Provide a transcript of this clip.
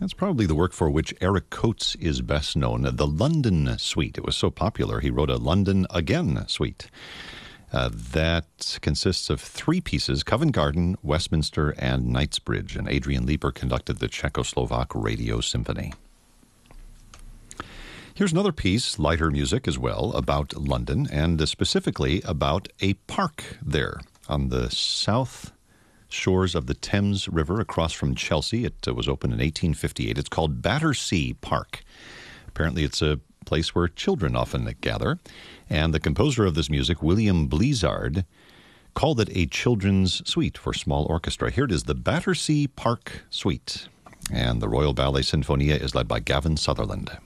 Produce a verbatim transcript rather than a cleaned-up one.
That's probably the work for which Eric Coates is best known, the London Suite. It was so popular, he wrote a London Again Suite. Uh, that consists of three pieces, Covent Garden, Westminster, and Knightsbridge, and Adrian Lieber conducted the Czechoslovak Radio Symphony. Here's another piece, lighter music as well, about London, and specifically about a park there on the south shores of the Thames River across from Chelsea. It uh, was opened in eighteen fifty-eight. It's called Battersea Park. Apparently it's a place where children often gather. And the composer of this music, William Blizzard, called it a children's suite for small orchestra. Here it is, the Battersea Park Suite. And the Royal Ballet Sinfonia is led by Gavin Sutherland.